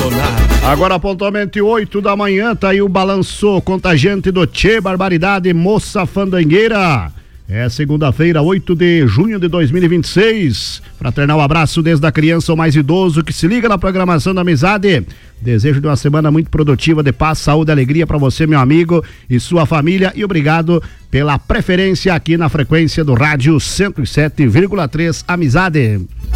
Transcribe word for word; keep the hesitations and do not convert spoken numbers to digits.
Agora pontualmente oito da manhã, tá aí o balanço contagiante do Tchê Barbaridade Moça Fandangueira. É segunda-feira, oito de junho de dois mil e vinte e seis. Fraternal abraço desde a criança ao mais idoso que se liga na programação da Amizade. Desejo de uma semana muito produtiva, de paz, saúde e alegria para você, meu amigo, e sua família. E obrigado pela preferência aqui na frequência do rádio cento e sete vírgula três Amizade.